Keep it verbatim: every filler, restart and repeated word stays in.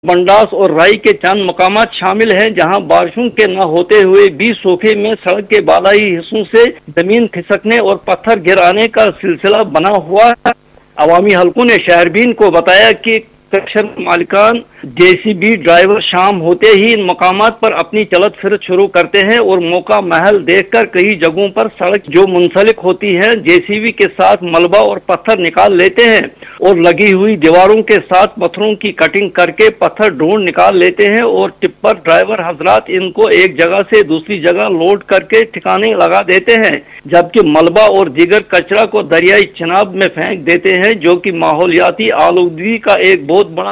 बंडास और राई के चंद मकामात शामिल हैं जहां बारिशों के न होते हुए भी सूखे में सड़क के बालाई हिस्सों से जमीन खिसकने और पत्थर गिर आने का सिलसिला बना हुआ है। अवामी हलकों ने शहरबीन को बताया कि क्रशर मालिकान जेसीबी ड्राइवर शाम होते ही इन मकामात पर अपनी चलत फिरत शुरू करते हैं और मौका महल देखकर कई जगहों पर सड़क जो मुंसलिक होती है जेसीबी के साथ मलबा और पत्थर निकाल लेते हैं और लगी हुई दीवारों के साथ पत्थरों की कटिंग करके पत्थर ढूंढ निकाल लेते हैं और टिप्पर ड्राइवर हजरात इनको एक जगह से दूसरी जगह लोड करके ठिकाने लगा देते हैं, जबकि मलबा और दीगर कचरा को दरियाई चिनाब में फेंक देते हैं जो कि माहौलियाती आलूदगी का एक बहुत बड़ा